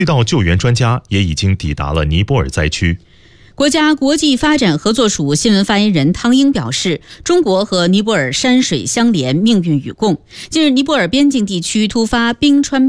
遇到救援专家也已经抵达了尼泊尔灾区。 国家国际发展合作署新闻发言人汤英表示，中国和尼泊尔山水相连，命运与共。近日，尼泊尔边境地区突发冰川